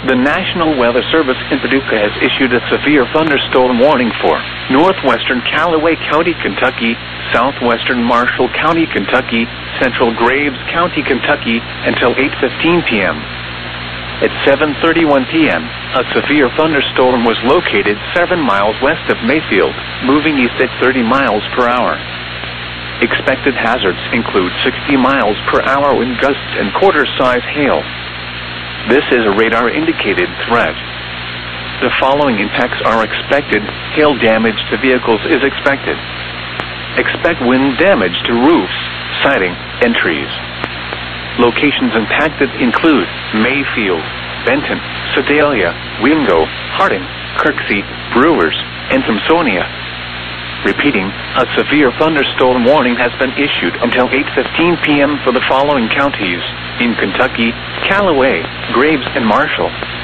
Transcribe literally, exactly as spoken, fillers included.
The National Weather Service in Paducah has issued a severe thunderstorm warning for northwestern Callaway County, Kentucky, southwestern Marshall County, Kentucky, central Graves County, Kentucky, until eight fifteen p m At seven thirty-one p m, a severe thunderstorm was located seven miles west of Mayfield, moving east at thirty miles per hour. Expected hazards include sixty miles per hour wind gusts and quarter-size hail. This is a radar-indicated threat. The following impacts are expected. Hail damage to vehicles is expected. Expect wind damage to roofs, siding, and trees. Locations impacted include Mayfield, Benton, Sedalia, Wingo, Harding, Kirksey, Brewers, and Thompsonia. Repeating, a severe thunderstorm warning has been issued until eight fifteen p m for the following counties in Kentucky: Callaway, Graves, and Marshall.